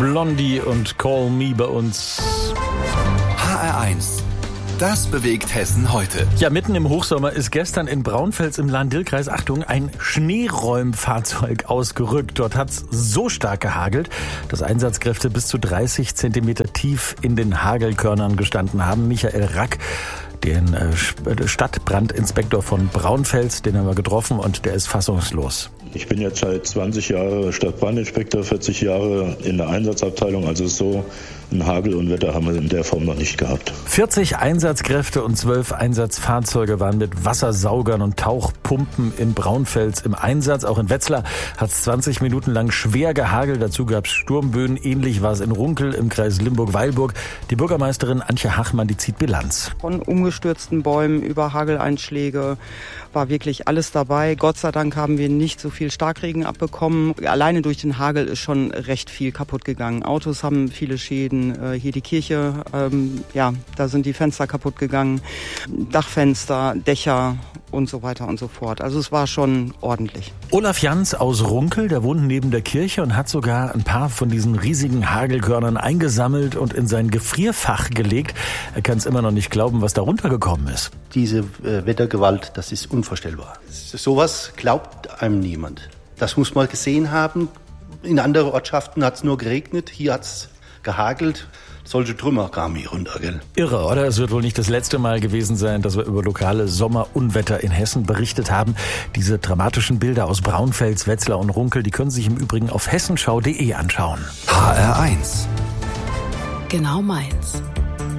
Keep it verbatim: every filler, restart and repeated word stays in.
Blondie und Call Me bei uns. H R eins. Das bewegt Hessen heute. Ja, mitten im Hochsommer ist gestern in Braunfels im Lahn-Dill-Kreis, Achtung, ein Schneeräumfahrzeug ausgerückt. Dort hat's so stark gehagelt, dass Einsatzkräfte bis zu dreißig Zentimeter tief in den Hagelkörnern gestanden haben. Michael Rack, den Stadtbrandinspektor von Braunfels, den haben wir getroffen und der ist fassungslos. Ich bin jetzt seit zwanzig Jahre Stadtbrandinspektor, vierzig Jahre in der Einsatzabteilung. Also so ein Hagelunwetter haben wir in der Form noch nicht gehabt. vierzig Einsatzkräfte und zwölf Einsatzfahrzeuge waren mit Wassersaugern und Tauchpumpen in Braunfels im Einsatz. Auch in Wetzlar hat es zwanzig Minuten lang schwer gehagelt. Dazu gab es Sturmböen. Ähnlich war es in Runkel im Kreis Limburg-Weilburg. Die Bürgermeisterin Antje Hachmann, die zieht Bilanz. Von umgestürzten Bäumen über Hageleinschläge war wirklich alles dabei. Gott sei Dank haben wir nicht so viel Starkregen abbekommen. Alleine durch den Hagel ist schon recht viel kaputt gegangen. Autos haben viele Schäden. Hier die Kirche, ähm, ja, da sind die Fenster kaputt gegangen. Dachfenster, Dächer und so weiter und so fort. Also es war schon ordentlich. Olaf Jans aus Runkel, der wohnt neben der Kirche und hat sogar ein paar von diesen riesigen Hagelkörnern eingesammelt und in sein Gefrierfach gelegt. Er kann es immer noch nicht glauben, was da runtergekommen ist. Diese äh, Wettergewalt, das ist unvorstellbar. Sowas glaubt einem niemand. Das muss man gesehen haben. In anderen Ortschaften hat es nur geregnet, hier hat es gehagelt. Solche Trümmer kamen hier runter, gell? Irre, oder? Es wird wohl nicht das letzte Mal gewesen sein, dass wir über lokale Sommerunwetter in Hessen berichtet haben. Diese dramatischen Bilder aus Braunfels, Wetzlar und Runkel, die können Sie sich im Übrigen auf hessenschau punkt de anschauen. H R eins. Genau meins.